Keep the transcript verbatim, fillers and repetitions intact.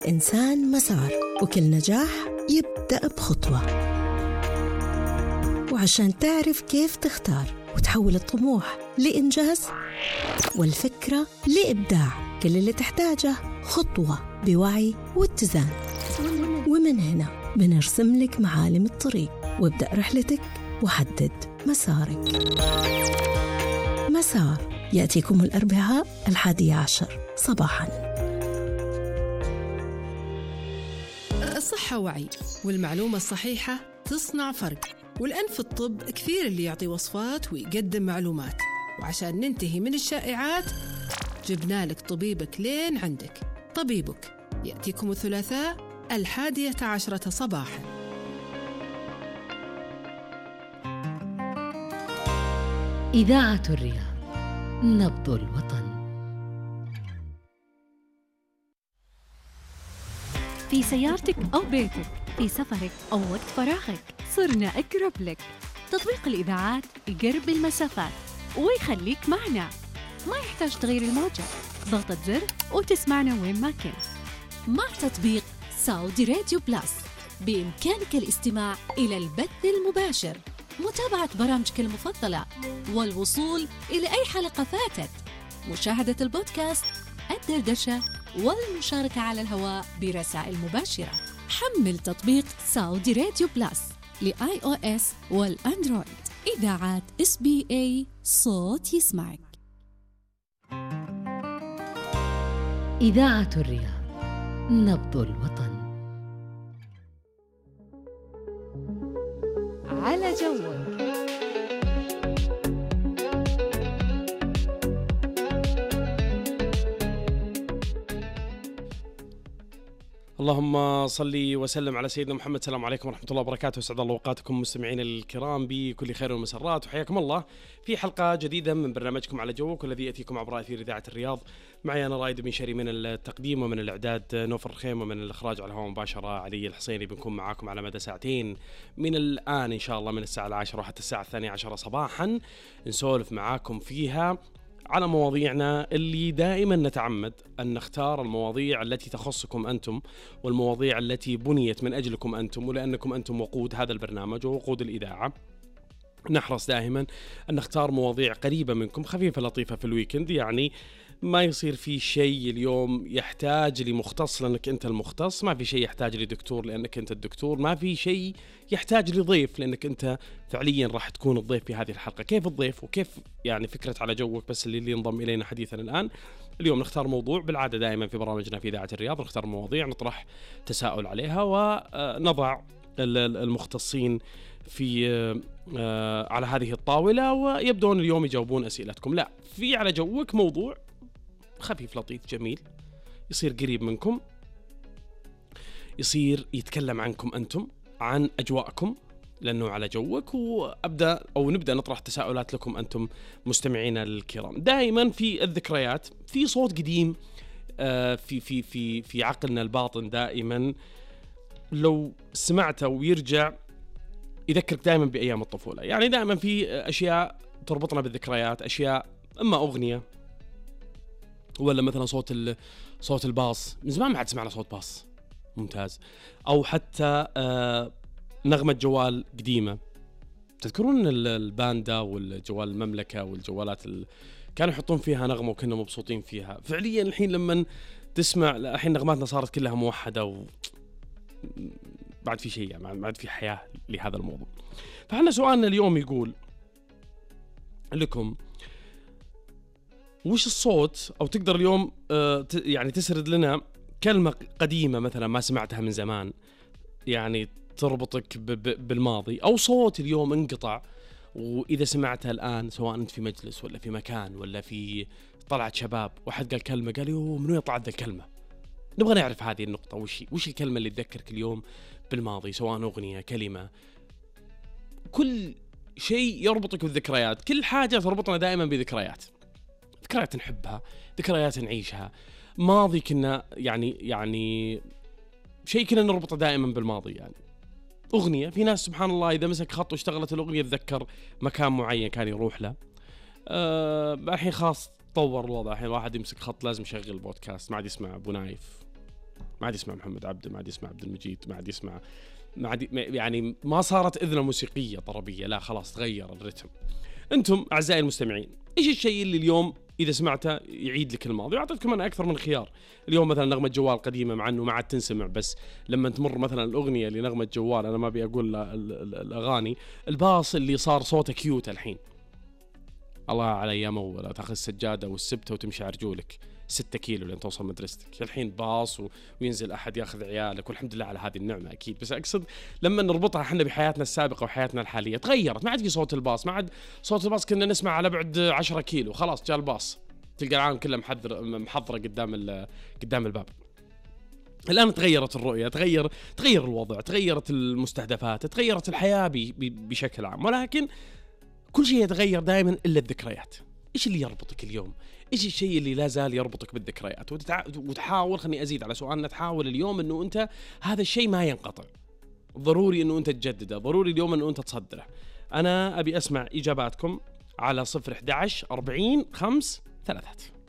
إنسان مسار، وكل نجاح يبدأ بخطوة. وعشان تعرف كيف تختار وتحول الطموح لإنجاز والفكرة لإبداع، كل اللي تحتاجه خطوة بوعي واتزان. ومن هنا بنرسم لك معالم الطريق، وابدأ رحلتك وحدد مسارك. مسار يأتيكم الأربعاء الحادي عشر صباحاً. الصحة وعي، والمعلومة الصحيحة تصنع فرق. والآن في الطب كثير اللي يعطي وصفات ويقدم معلومات، وعشان ننتهي من الشائعات جبنا لك طبيبك لين عندك. طبيبك يأتيكم الثلاثاء الحادية عشرة صباحاً. إذاعة الرياض، نبض الوطن. في سيارتك أو بيتك، في سفرك أو وقت فراغك، صرنا أقرب لك. تطبيق الإذاعات يقرب المسافات ويخليك معنا، ما يحتاج تغير الموجة، ضغطة زر وتسمعنا وين ما كنت. مع تطبيق سعودي راديو بلاس بإمكانك الاستماع إلى البث المباشر، متابعة برامجك المفضلة، والوصول إلى أي حلقة فاتت، مشاهدة البودكاست، الدردشة، والمشاركة على الهواء برسائل مباشرة. حمل تطبيق سعودي راديو بلاس لآي أو إس والأندرويد. إذاعات إس بي إيه، صوت يسمعك. إذاعة الرياض، نبض الوطن. على جوك. اللهم صلي وسلم على سيدنا محمد. السلام عليكم ورحمة الله وبركاته. وسعد الله أوقاتكم مستمعين الكرام بكل خير ومسرات، وحياكم الله في حلقة جديدة من برنامجكم على جوك، والذي يأتيكم عبر أثير إذاعة الرياض. معي أنا رائد بن شري من التقديم، ومن الإعداد نوفر الخيم، ومن الإخراج على الهواء مباشرة علي الحصيني. بنكون معاكم على مدى ساعتين من الآن إن شاء الله، من الساعة العاشرة وحتى الساعة الثانية عشرة صباحا، نسولف معاكم فيها على مواضيعنا اللي دائما نتعمد أن نختار المواضيع التي تخصكم أنتم، والمواضيع التي بنيت من أجلكم أنتم، ولأنكم أنتم وقود هذا البرنامج ووقود الإذاعة. نحرص دائما أن نختار مواضيع قريبة منكم، خفيفة لطيفة في الويكند، يعني ما يصير في شيء اليوم يحتاج لمختص لأنك أنت المختص، ما في شيء يحتاج لدكتور لأنك أنت الدكتور، ما في شيء يحتاج لضيف لأنك أنت فعليا راح تكون الضيف في هذه الحلقة. كيف الضيف وكيف يعني فكرة على جوك، بس اللي, اللي ينضم إلينا حديثا الآن. اليوم نختار موضوع، بالعادة دائما في برامجنا في إذاعة الرياض نختار مواضيع نطرح تساؤل عليها، ونضع المختصين في آه على هذه الطاولة، ويبدون اليوم يجاوبون أسئلتكم. لا، في على جوك موضوع خفيف لطيف جميل، يصير قريب منكم، يصير يتكلم عنكم أنتم، عن أجواءكم، لأنه على جوك. وأبدأ أو نبدأ نطرح تساؤلات لكم أنتم مستمعينا الكرام. دائما في الذكريات في صوت قديم آه في في في في عقلنا الباطن، دائما لو سمعته ويرجع يذكرك دائما بأيام الطفولة. يعني دائما في أشياء تربطنا بالذكريات، أشياء إما أغنية، ولا مثلا صوت صوت الباص، من زمان ما عاد سمعنا صوت باص ممتاز، أو حتى آه نغمة جوال قديمة. تذكرون الباندا والجوال المملكة والجوالات ال... كانوا يحطون فيها نغمة وكنا مبسوطين فيها. فعليا الحين لما تسمع، الحين نغماتنا صارت كلها موحدة، و بعد في شيء، يعني بعد في حياة لهذا الموضوع. فاحنا سؤالنا اليوم يقول لكم: وش الصوت، أو تقدر اليوم آه يعني تسرد لنا كلمة قديمة مثلا ما سمعتها من زمان، يعني تربطك ب ب بالماضي، أو صوت اليوم انقطع وإذا سمعتها الآن، سواء أنت في مجلس ولا في مكان ولا في طلعت شباب، واحد قال كلمة قال يوه منو يطلع ذا الكلمة. نبغى نعرف هذه النقطة، وش وش الكلمة اللي تذكرك اليوم بالماضي، سواء أغنية، كلمة، كل شيء يربطك بالذكريات. كل حاجة تربطنا دائما بذكريات، ذكريات نحبها، ذكريات نعيشها، ماضي كنا يعني يعني شيء كنا نربطه دائما بالماضي. يعني أغنية، في ناس سبحان الله إذا مسك خط واشتغلت الأغنية يتذكر مكان معين كان يروح له. أه الحين خاص تطور الوضع، الحين واحد يمسك خط لازم يشغل بودكاست، ما عاد يسمع أبو نايف ما عاد يسمع محمد عبده، ما عاد يسمع عبد المجيد، ما عاد يسمع ما عاد يعني ما صارت اذنه موسيقيه طربيه، لا خلاص تغير الرتم. انتم اعزائي المستمعين ايش الشيء اللي اليوم اذا سمعته يعيد لك الماضي؟ واعطيتكم انا اكثر من خيار. اليوم مثلا نغمه جوال قديمه، مع انه ما عاد تنسمع، بس لما تمر مثلا الاغنيه اللي نغمه جوال، انا ما ابي اقول الاغاني، الباص اللي صار صوته كيوت الحين، الله على ايام اول تاخذ السجاده والسبته وتمشي على رجولك ستة كيلو لين توصل مدرستك، الحين باص و... وينزل احد ياخذ عيالك، والحمد لله على هذه النعمه اكيد. بس اقصد لما نربطها احنا بحياتنا السابقه وحياتنا الحاليه تغيرت، ما عاد في صوت الباص، ما عاد صوت الباص كنا نسمع على بعد عشرة كيلو، خلاص جاء الباص تلقى العالم كله محضر محضره قدام ال... قدام الباب. الآن تغيرت الرؤية، تغير تغير الوضع، تغيرت المستهدفات، تغيرت الحياة ب... ب... بشكل عام، ولكن كل شيء يتغير دائما إلا الذكريات. إيش اللي يربطك اليوم؟ إيش الشيء اللي لا زال يربطك بالذكريات؟ وتتع... وتحاول، خلني أزيد على سؤالنا، تحاول اليوم إنه أنت هذا الشيء ما ينقطع، ضروري إنه أنت تجدده، ضروري اليوم إنه أنت تصدره. أنا أبي أسمع إجاباتكم على صفر إحدى عشر أربعين خمس ثلاثات.